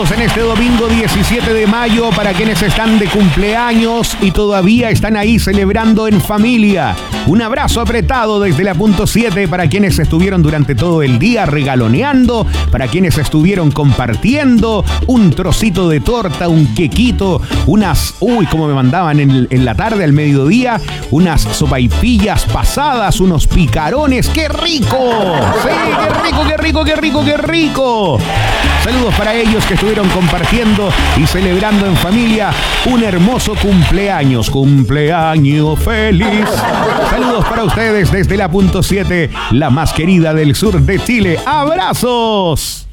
Abrazos en este domingo 17 de mayo para quienes están de cumpleaños y todavía están ahí celebrando en familia. Un abrazo apretado desde la punto 7 para quienes estuvieron durante todo el día regaloneando, para quienes estuvieron compartiendo un trocito de torta, un quequito, como me mandaban en la tarde, al mediodía, unas sopaipillas pasadas, unos picarones. ¡Qué rico! ¡Sí, qué rico, qué rico, qué rico, qué rico! Saludos para ellos que estuvieron compartiendo y celebrando en familia un hermoso cumpleaños. ¡Cumpleaños feliz! Saludos para ustedes desde la punto 7, la más querida del sur de Chile. ¡Abrazos!